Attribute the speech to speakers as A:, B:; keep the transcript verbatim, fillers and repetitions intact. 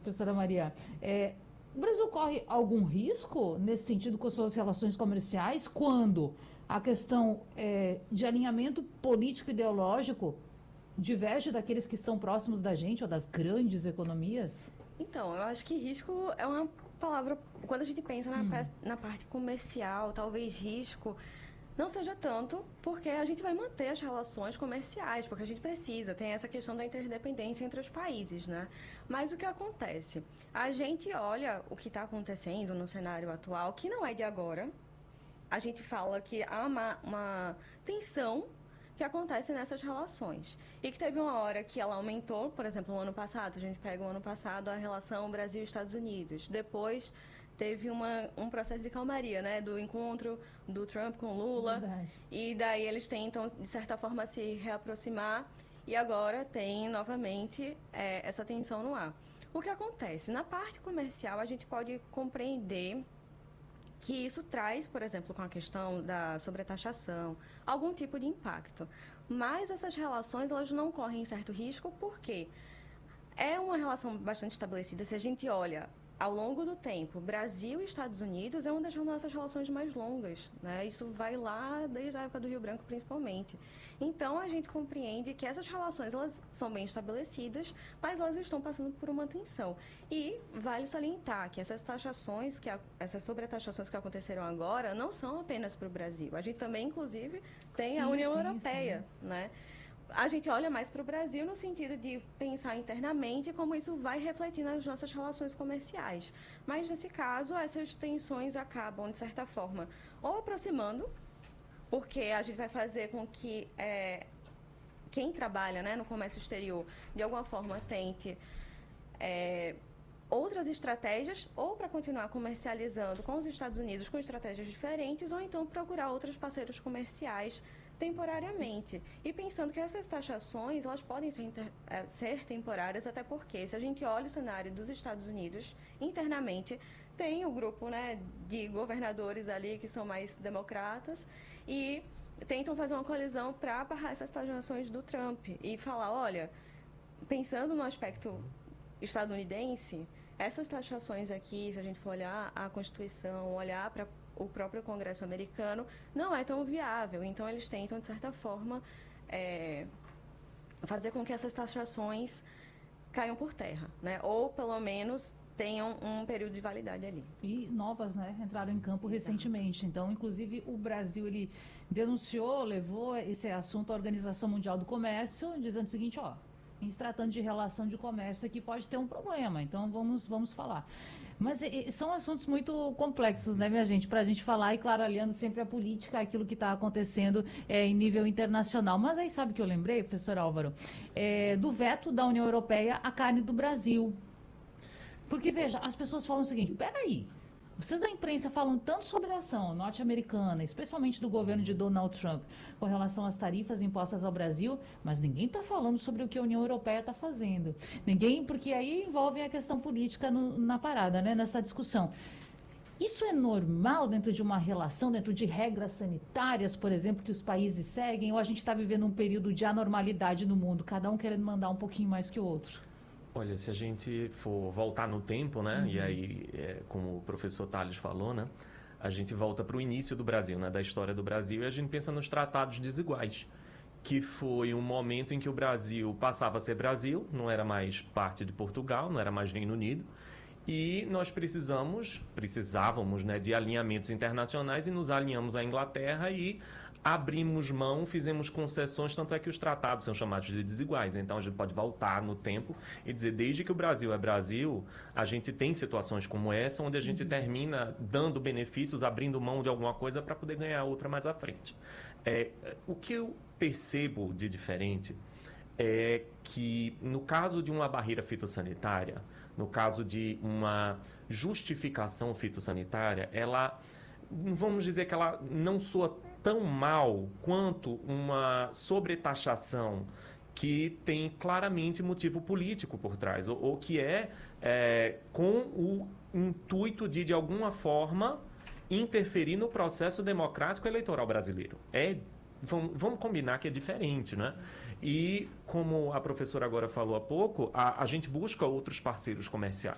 A: professora Maria. É, o Brasil corre algum risco nesse sentido com suas relações comerciais quando a questão é, de alinhamento político-ideológico diverge daqueles que estão próximos da gente ou das grandes economias?
B: Então, eu acho que risco é uma palavra. Quando a gente pensa na,
A: Hum.
B: na parte comercial, talvez risco não seja tanto, porque a gente vai manter as relações comerciais, porque a gente precisa, tem essa questão da interdependência entre os países, né? Mas o que acontece? A gente olha o que está acontecendo no cenário atual, que não é de agora. A gente fala que há uma, uma tensão que acontece nessas relações. E que teve uma hora que ela aumentou, por exemplo, no ano passado, a gente pega o ano passado a relação Brasil-Estados Unidos. Depois teve uma, um processo de calmaria, né, do encontro do Trump com Lula.
A: Verdade.
B: E daí eles tentam, de certa forma, se reaproximar. E agora tem, novamente, é, essa tensão no ar. O que acontece? Na parte comercial, a gente pode compreender que isso traz, por exemplo, com a questão da sobretaxação, algum tipo de impacto. Mas essas relações, elas não correm certo risco, porque é uma relação bastante estabelecida. Se a gente olha ao longo do tempo, Brasil e Estados Unidos é uma das nossas relações mais longas, né? Isso vai lá desde a época do Rio Branco, principalmente. Então, a gente compreende que essas relações, elas são bem estabelecidas, mas elas estão passando por uma tensão. E vale salientar que essas taxações, que a, essas sobretaxações que aconteceram agora, não são apenas para o Brasil. A gente também, inclusive, tem
A: Sim,
B: a União
A: sim,
B: Europeia,
A: sim.
B: né? A gente olha mais para o Brasil no sentido de pensar internamente como isso vai refletir nas nossas relações comerciais. Mas, nesse caso, essas tensões acabam, de certa forma, ou aproximando, porque a gente vai fazer com que é, quem trabalha, né, no comércio exterior, de alguma forma, tente é, outras estratégias, ou para continuar comercializando com os Estados Unidos com estratégias diferentes, ou então procurar outros parceiros comerciais temporariamente. E pensando que essas taxações, elas podem ser, inter, é, ser temporárias, até porque, se a gente olha o cenário dos Estados Unidos, internamente, tem o grupo, né, de governadores ali que são mais democratas e tentam fazer uma coalizão para barrar essas taxações do Trump e falar, olha, pensando no aspecto estadunidense, essas taxações aqui, se a gente for olhar a Constituição, olhar para o próprio Congresso americano, não é tão viável. Então, eles tentam, de certa forma, é, fazer com que essas taxações caiam por terra, né? Ou, pelo menos, tenham um período de validade ali.
A: E novas, né, entraram em campo
B: Exato.
A: recentemente. Então, inclusive, o Brasil ele denunciou, levou esse assunto à Organização Mundial do Comércio, dizendo o seguinte, ó, em se tratando de relação de comércio aqui pode ter um problema, então vamos, vamos falar. Mas e, são assuntos muito complexos, né, minha gente, para a gente falar e, claro, aliando sempre a política, aquilo que está acontecendo é, em nível internacional. Mas aí sabe o que eu lembrei, professor Álvaro? É, do veto da União Europeia à carne do Brasil. Porque, veja, as pessoas falam o seguinte, peraí, vocês da imprensa falam tanto sobre a ação norte-americana, especialmente do governo de Donald Trump, com relação às tarifas impostas ao Brasil, mas ninguém está falando sobre o que a União Europeia está fazendo. Ninguém, porque aí envolve a questão política no, na parada, né, nessa discussão. Isso é normal dentro de uma relação, dentro de regras sanitárias, por exemplo, que os países seguem, ou a gente está vivendo um período de anormalidade no mundo, cada um querendo mandar um pouquinho mais que o outro?
C: Olha, se a gente for voltar no tempo, né, uhum. e aí, é, como o professor Tales falou, né, a gente volta para o início do Brasil, né, da história do Brasil, e a gente pensa nos tratados desiguais, que foi um momento em que o Brasil passava a ser Brasil, não era mais parte de Portugal, não era mais Reino Unido, e nós precisamos, precisávamos, né, de alinhamentos internacionais e nos alinhamos à Inglaterra e abrimos mão, fizemos concessões, tanto é que os tratados são chamados de desiguais. Então a gente pode voltar no tempo e dizer, desde que o Brasil é Brasil, a gente tem situações como essa, onde a gente uhum. termina dando benefícios, abrindo mão de alguma coisa para poder ganhar outra mais à frente. É, o que eu percebo de diferente é que, no caso de uma barreira fitossanitária, no caso de uma justificação fitossanitária, ela, vamos dizer que ela não soa tão mal quanto uma sobretaxação que tem claramente motivo político por trás, ou, ou que é, é com o intuito de, de alguma forma, interferir no processo democrático eleitoral brasileiro. É Vamos, vamos combinar que é diferente, né? E, como a professora agora falou há pouco, a, a gente busca outros parceiros comerciais.